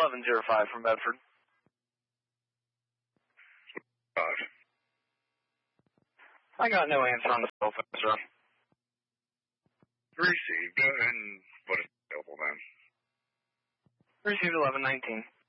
1105 from Bedford. I got no answer on the cell phone, sir. Received, and what is available then? Received 1119.